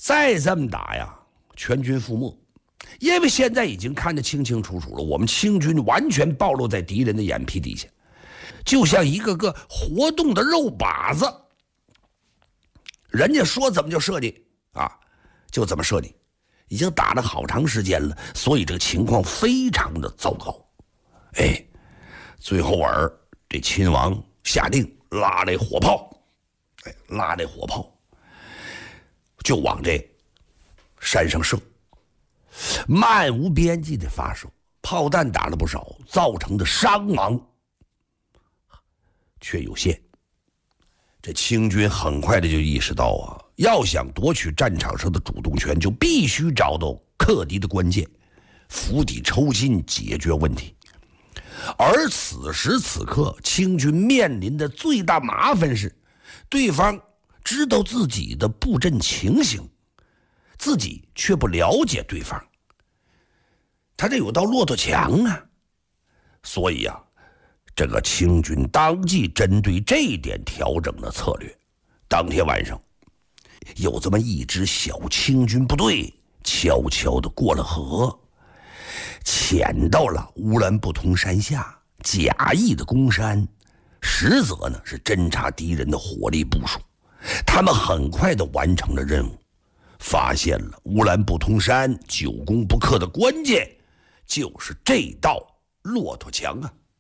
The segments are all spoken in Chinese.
再这么打呀，全军覆没。因为现在已经看得清清楚楚了，我们清军完全暴露在敌人的眼皮底下，就像一个个活动的肉靶子。人家说怎么就射你啊，就怎么射你。已经打了好长时间了，所以这个情况非常的糟糕。最后这亲王下令拉那火炮，就往这山上射，漫无边际的发射，炮弹打了不少，造成的伤亡却有限。这清军很快的就意识到啊，要想夺取战场上的主动权，就必须找到克敌的关键，釜底抽薪解决问题。而此时此刻，清军面临的最大麻烦是，对方知道自己的布阵情形，自己却不了解对方。他这有道骆驼墙啊，所以啊，这个清军当即针对这一点调整了策略。当天晚上，有这么一支小清军部队悄悄地过了河，潜到了乌兰布通山下，假意的攻山，实则呢是侦察敌人的火力部署。他们很快地完成了任务，发现了乌兰布通山久攻不克的关键就是这道骆驼墙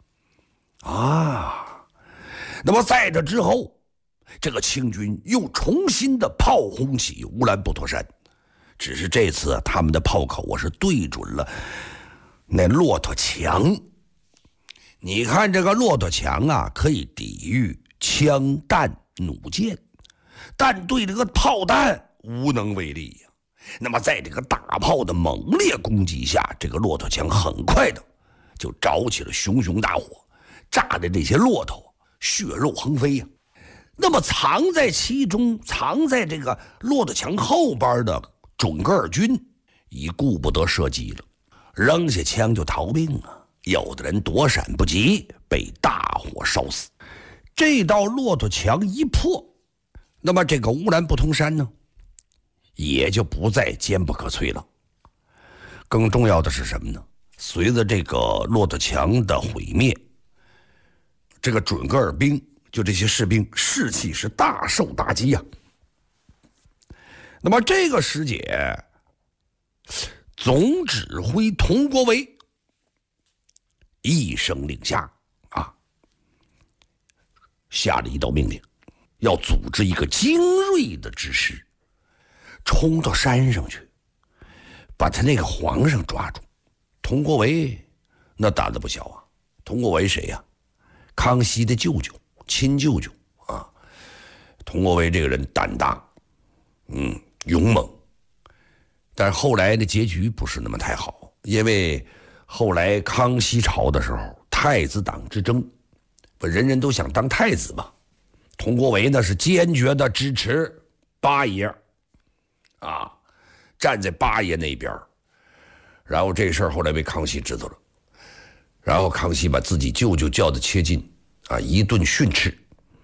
啊！那么在这之后，这个清军又重新的炮轰起乌兰布托山，只是这次他们的炮口是对准了那骆驼墙。你看这个骆驼墙啊，可以抵御枪弹弩箭，但对这个炮弹无能为力呀。那么在这个大炮的猛烈攻击下，这个骆驼墙很快的就着起了熊熊大火，炸的这些骆驼血肉横飞呀。那么藏在其中，藏在这个骆驼墙后边的准噶尔军已顾不得射击了，扔下枪就逃命啊。有的人躲闪不及，被大火烧死。这道骆驼墙一破，那么这个乌兰布通山呢，也就不再坚不可摧了。更重要的是什么呢？随着这个骆驼墙的毁灭，这个准噶尔兵就这些士兵士气是大受打击呀。那么这个时节，总指挥佟国维一声令下下了一道命令，要组织一个精锐的支师，冲到山上去，把他那个皇上抓住。佟国维那胆子不小啊。佟国维谁呀？康熙的舅舅，亲舅舅啊。佟国维这个人胆大，勇猛，但是后来的结局不是那么太好，因为后来康熙朝的时候，太子党之争，人人都想当太子嘛。佟国维呢是坚决的支持八爷站在八爷那边。然后这事儿后来被康熙知道了，然后康熙把自己舅舅叫到切近一顿训斥。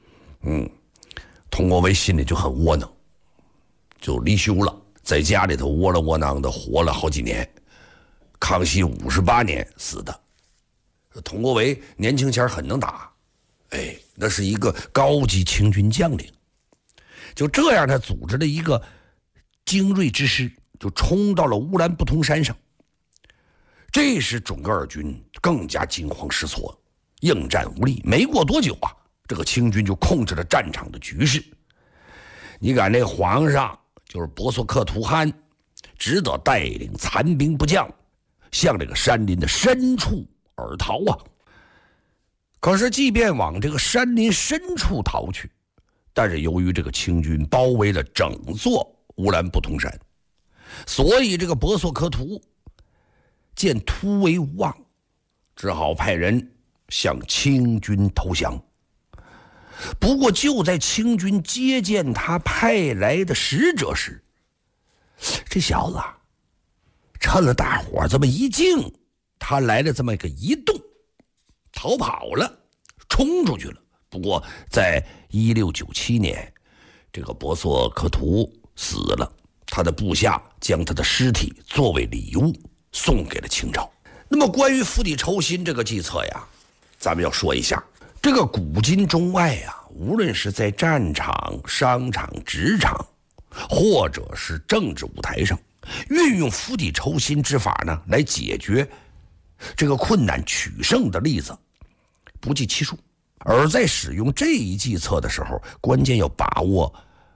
佟国维心里就很窝囊，就离休了，在家里头窝了窝囊的活了好几年。康熙58年死的。佟国维年轻前很能打，那是一个高级清军将领。就这样，他组织了一个精锐之师，就冲到了乌兰布通山上。这时准噶尔军更加惊慌失措，应战无力。没过多久这个清军就控制了战场的局势。你看那皇上就是博索克图汗，只得带领残兵部将向这个山林的深处而逃可是即便往这个山林深处逃去，但是由于这个清军包围了整座乌兰布通山，所以这个博索克图见突围无望，只好派人向清军投降。不过就在清军接见他派来的使者时，这小子趁了大伙这么一静，他来了这么一个移动，逃跑了，冲出去了。不过在1697年，这个博索克图死了， 他的部下将他的尸体作为礼物送给了清朝。那么关于釜底抽薪这个计策呀，咱们要说一下，这个古今中外呀，无论是在战场、商场、职场，或者是政治舞台上，运用釜底抽薪之法呢，来解决这个困难取胜的例子不计其数。而在使用这一计策的时候，关键要把握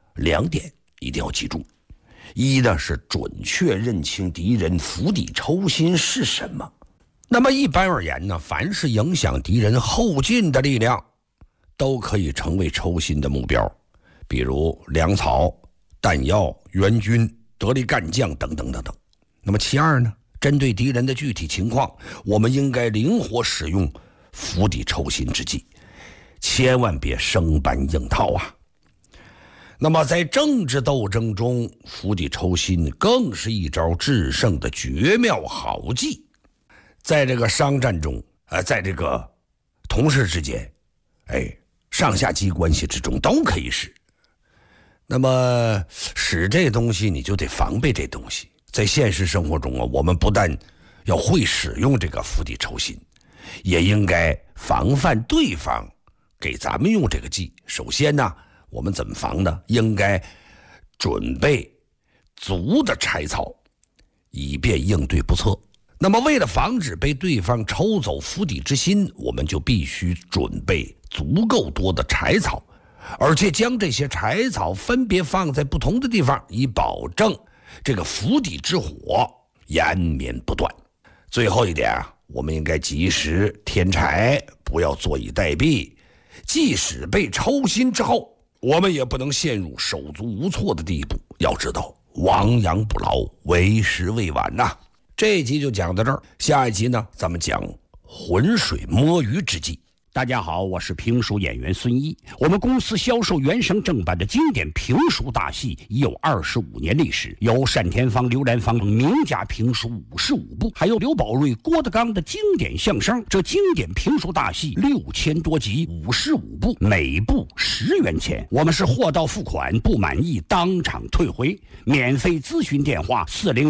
2点，一定要记住。一呢是准确认清敌人釜底抽薪是什么。那么一般而言呢，凡是影响敌人后进的力量，都可以成为抽薪的目标，比如粮草、弹药、援军、得力干将等等等等。那么其二呢，针对敌人的具体情况，我们应该灵活使用釜底抽薪之计，千万别生搬硬套啊。那么在政治斗争中，釜底抽薪更是一招制胜的绝妙好计。在这个商战中，在这个同事之间，上下级关系之中都可以使。那么使这东西，你就得防备这东西。在现实生活中啊，我们不但要会使用这个釜底抽薪，也应该防范对方给咱们用这个计。首先呢，我们怎么防呢？应该准备足的柴草，以便应对不测。那么为了防止被对方抽走釜底之薪，我们就必须准备足够多的柴草，而且将这些柴草分别放在不同的地方，以保证这个釜底之火延绵不断。最后一点啊，我们应该及时添柴，不要坐以待毙。即使被抽薪之后，我们也不能陷入手足无措的地步。要知道，亡羊补牢，为时未晚呐。这一集就讲到这儿，下一集呢，咱们讲浑水摸鱼之计。 大家好，我是评书演员孙一。我们公司销售原声正版的经典评书大戏已有25年历史，有单田芳、刘兰芳名家评书55部，还有刘宝瑞、郭德纲的经典相声。这经典评书大戏6000多集，55部，每部10元钱。我们是货到付款，不满意当场退回。免费咨询电话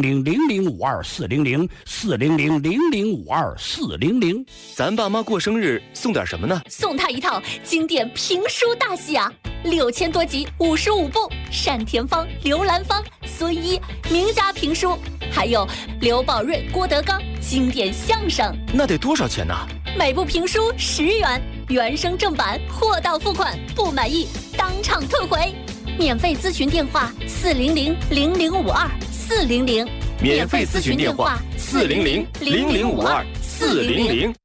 400-0052-400，400-0052-400。 咱爸妈过生日送点什么呢？ 送他一套经典评书大戏啊，6000多集，55部，单田芳、刘兰芳、孙一名家评书，还有刘宝瑞、郭德纲经典相声。 那得多少钱呢？ 每部评书10元，原声正版，货到付款，不满意当场退回。免费咨询电话400-0052-400， 免费咨询电话400-0052-400。